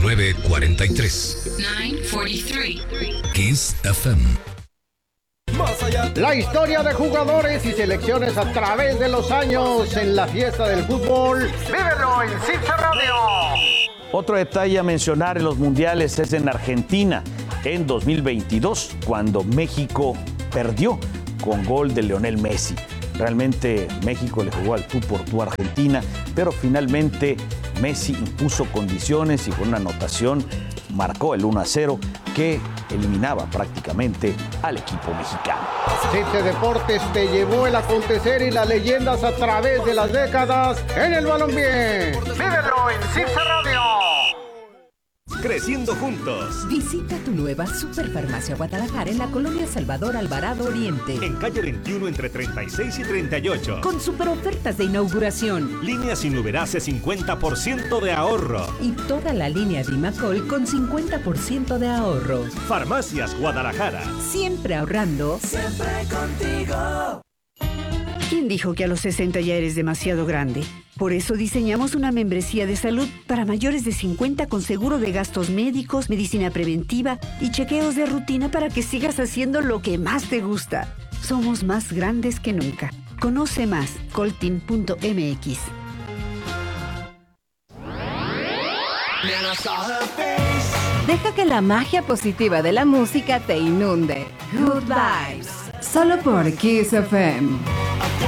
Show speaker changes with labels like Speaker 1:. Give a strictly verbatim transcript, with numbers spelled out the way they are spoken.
Speaker 1: nueve cuarenta y tres.
Speaker 2: nueve cuarenta y tres.
Speaker 1: Kiss F M.
Speaker 3: La historia de jugadores y selecciones a través de los años en la fiesta del fútbol. ¡Vívelo en Cinza Radio!
Speaker 4: Otro detalle a mencionar en los mundiales es en Argentina, en dos mil veintidós, cuando México perdió con gol de Lionel Messi. Realmente México le jugó al tú por tú a Argentina, pero finalmente Messi impuso condiciones y con una anotación marcó el uno a cero que eliminaba prácticamente al equipo mexicano.
Speaker 3: Cite Deportes te llevó el acontecer y las leyendas a través de las décadas en el balompié. ¡Vívelo en Cinza Radio!
Speaker 5: Creciendo juntos.
Speaker 6: Visita tu nueva Superfarmacia Guadalajara en la colonia Salvador Alvarado Oriente.
Speaker 5: En calle veintiuno entre treinta y seis y treinta y ocho.
Speaker 6: Con super ofertas de inauguración.
Speaker 5: Línea sin Uberase cincuenta por ciento de ahorro.
Speaker 6: Y toda la línea Dimacol con cincuenta por ciento de ahorro.
Speaker 5: Farmacias Guadalajara.
Speaker 6: Siempre ahorrando.
Speaker 7: Siempre contigo.
Speaker 8: ¿Quién dijo que a los sesenta ya eres demasiado grande? Por eso diseñamos una membresía de salud para mayores de cincuenta con seguro de gastos médicos, medicina preventiva y chequeos de rutina para que sigas haciendo lo que más te gusta. Somos más grandes que nunca. Conoce más, coltin punto m x.
Speaker 9: Deja que la magia positiva de la música te inunde. Good Vibes. Solo por Kiss F M.